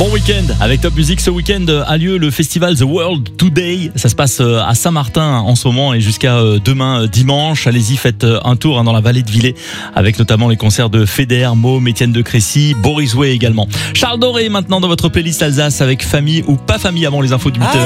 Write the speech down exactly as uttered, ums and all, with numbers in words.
Bon week-end avec Top Music. Ce week-end a lieu le festival The World Today. Ça se passe à Saint-Martin en ce moment et jusqu'à demain dimanche. Allez-y, faites un tour dans la vallée de Villers avec notamment les concerts de Feder, Môme, Étienne de Crécy, Boris Way également. Charles Doré maintenant dans votre playlist Alsace avec famille ou pas famille avant les infos du huit heures.